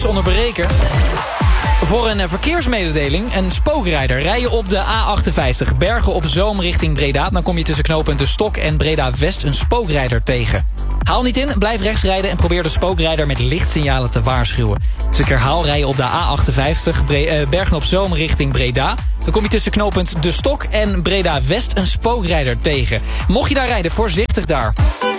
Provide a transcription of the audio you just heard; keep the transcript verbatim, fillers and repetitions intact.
onder bereken. Voor een verkeersmededeling, een spookrijder. Rij je op de A achtenvijftig, Bergen op Zoom richting Breda. Dan kom je tussen knooppunt De Stok en Breda West een spookrijder tegen. Haal niet in, blijf rechts rijden en probeer de spookrijder met lichtsignalen te waarschuwen. Dus ik herhaal, rij je op de A achtenvijftig, Bre- uh, Bergen op Zoom richting Breda. Dan kom je tussen knooppunt De Stok en Breda West een spookrijder tegen. Mocht je daar rijden, voorzichtig daar.